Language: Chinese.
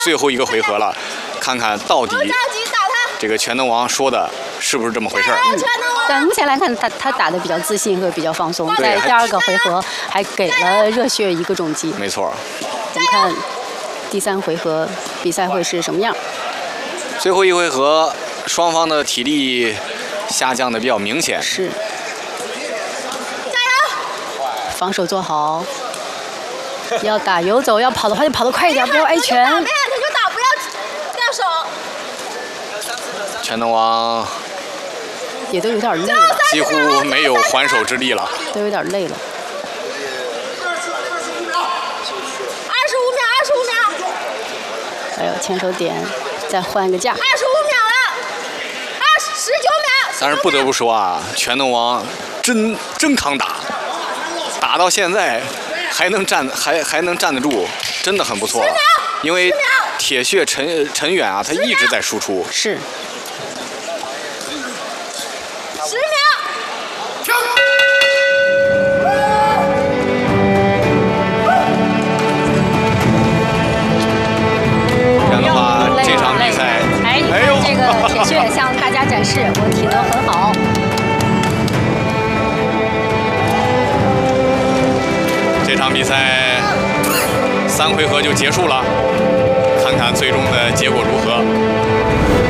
最后一个回合了，看看到底这个全能王说的是不是这么回事儿？ 但目前来看，他打得比较自信和比较放松，在第2个回合还给了热血1个重击。 没错。 我们看第3回合比赛会是什么样？ 最后一回合，双方的体力下降的比较明显。 是。加油！防守做好。要打游走，要跑的话就跑得快一点，不要挨拳。 没喊他就打，不要掉手。 全能王也都有点累了， 几乎没有还手之力了， 都有点累了。 25秒，25秒。 还有前手点，再换一个架。 25秒了，19秒。 但是不得不说啊，全能王真抗打，打到现在。还能站得住，真的很不错。因为铁血陈远啊，他一直在输出。 是。 10秒。 这样的话，这场比赛， 哎呦，这个铁血向大家展示我体能很好。 这场比赛3回合就结束了，看看最终的结果如何。